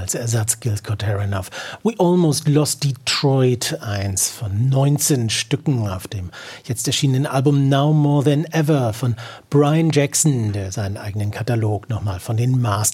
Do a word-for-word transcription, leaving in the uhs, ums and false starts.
als Ersatz Gil Scott-Heron auf We Almost Lost Detroit, eins von neunzehn Stücken auf dem jetzt erschienenen Album Now More Than Ever von Brian Jackson, der seinen eigenen Katalog nochmal von den Masters